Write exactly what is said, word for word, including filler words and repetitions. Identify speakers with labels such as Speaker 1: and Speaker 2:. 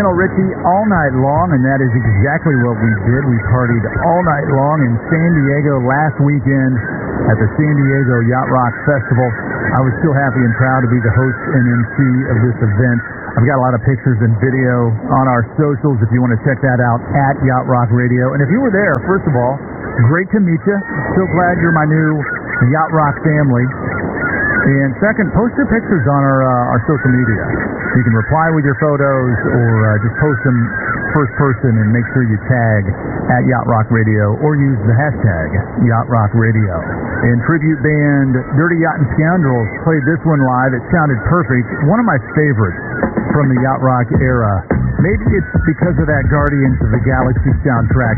Speaker 1: Lionel Richie all night long, and that is exactly what we did. We partied all night long in San Diego last weekend at the San Diego Yacht Rock Festival. I was still happy and proud to be the host and M C of this event. I've got a lot of pictures and video on our socials if you want to check that out at Yacht Rock Radio. And if you were there, first of all, great to meet you. So glad you're my new Yacht Rock family. And second, post your pictures on our uh, our social media. You can reply with your photos or uh, just post them first person and make sure you tag at Yacht Rock Radio or use the hashtag Yacht Rock Radio. And tribute band Dirty Yacht and Scoundrels played this one live. It sounded perfect. One of my favorites from the Yacht Rock era. Maybe it's because of that Guardians of the Galaxy soundtrack.